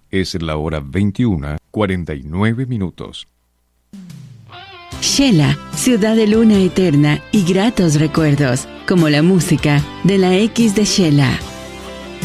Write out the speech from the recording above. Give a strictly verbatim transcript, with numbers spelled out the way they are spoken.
Es la hora veintiuna, cuarenta y nueve minutos. Shela, ciudad de luna eterna y gratos recuerdos, como la música de la X de Shela.